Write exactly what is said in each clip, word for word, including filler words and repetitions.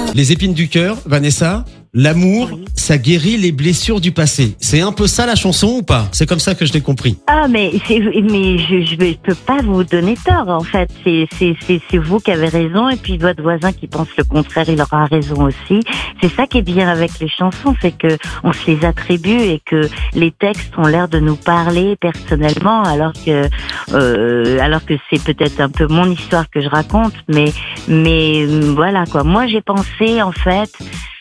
Les épines du cœur, Vanessa, l'amour, Oui. ça guérit les blessures du passé. C'est un peu ça la chanson ou pas? C'est comme ça que je l'ai compris. Ah, mais, c'est, mais je, je ne peux pas vous donner tort, en fait. C'est, c'est, c'est, c'est vous qui avez raison, et puis votre voisin qui pense le contraire, il aura raison aussi. C'est ça qui est bien avec les chansons, c'est que on se les attribue et que les textes ont l'air de nous parler personnellement, alors que, euh, alors que c'est peut-être un peu mon histoire que je raconte, mais, mais voilà quoi. Moi, j'ai pensé en fait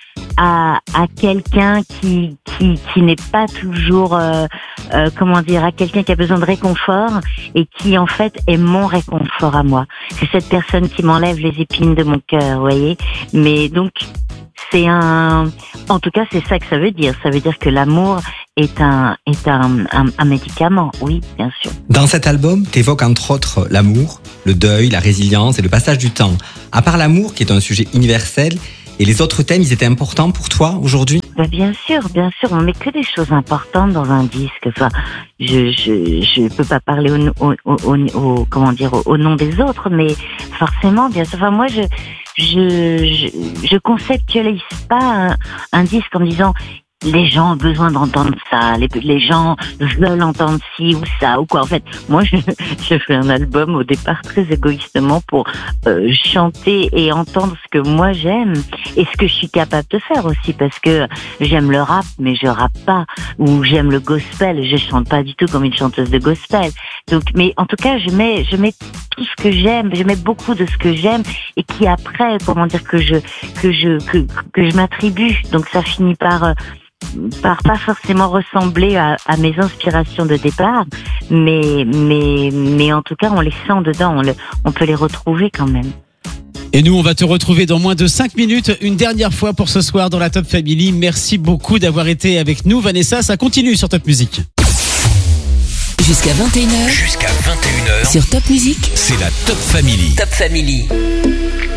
à, à quelqu'un qui, qui, qui n'est pas toujours, euh, euh, comment dire, à quelqu'un qui a besoin de réconfort et qui en fait est mon réconfort à moi. C'est cette personne qui m'enlève les épines de mon cœur, vous voyez. Mais donc c'est un, en tout cas c'est ça que ça veut dire. Ça veut dire que l'amour est un, est un, un, un médicament, oui, bien sûr. Dans cet album, t'évoques entre autres l'amour, le deuil, la résilience et le passage du temps. À part l'amour, qui est un sujet universel, et les autres thèmes, ils étaient importants pour toi aujourd'hui? Bah, bien sûr, bien sûr, on met que des choses importantes dans un disque. Enfin, je je je peux pas parler au au, au, au comment dire au, au nom des autres, mais forcément, bien sûr. Enfin, moi, je je je, je conceptualise pas un, un disque en me disant les gens ont besoin d'entendre ça, les, les gens veulent entendre ci ou ça ou quoi. En fait, moi, je, je fais un album au départ très égoïstement pour euh, chanter et entendre ce que moi j'aime et ce que je suis capable de faire aussi, parce que j'aime le rap, mais je rappe pas, ou j'aime le gospel, je chante pas du tout comme une chanteuse de gospel. Donc, mais en tout cas, je mets, je mets tout ce que j'aime, je mets beaucoup de ce que j'aime et qui après, comment dire, que je, que je, que, que je m'attribue. Donc, ça finit par euh, par pas forcément ressembler à, à mes inspirations de départ, mais mais mais en tout cas on les sent dedans, on, le, on peut les retrouver quand même. Et nous, on va te retrouver dans moins de cinq minutes, une dernière fois pour ce soir dans la Top Family. Merci beaucoup d'avoir été avec nous, Vanessa. Ça continue sur Top Music. Jusqu'à vingt et une heures. Jusqu'à vingt et une heures. Sur Top Music. C'est la Top Family. Top Family.